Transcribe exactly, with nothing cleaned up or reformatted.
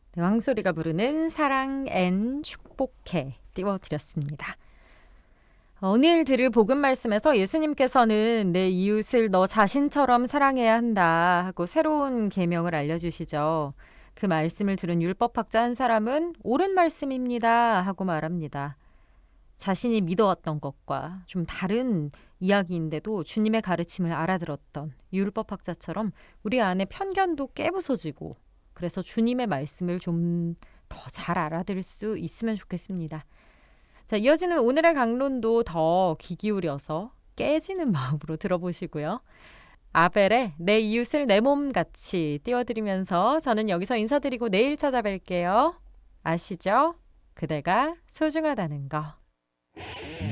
네, 황소리가 부르는 사랑 앤 축복해 띄워드렸습니다. 오늘 들을 복음 말씀에서 예수님께서는 내 이웃을 너 자신처럼 사랑해야 한다 하고 새로운 계명을 알려주시죠. 그 말씀을 들은 율법학자 한 사람은 옳은 말씀입니다 하고 말합니다. 자신이 믿어왔던 것과 좀 다른 이야기인데도 주님의 가르침을 알아들었던 율법학자처럼 우리 안에 편견도 깨부서지고 그래서 주님의 말씀을 좀 더 잘 알아들을 수 있으면 좋겠습니다. 자, 이어지는 오늘의 강론도 더 귀 기울여서 깨지는 마음으로 들어보시고요. 아벨의 내 이웃을 내 몸같이 띄워드리면서 저는 여기서 인사드리고 내일 찾아뵐게요. 아시죠? 그대가 소중하다는 거.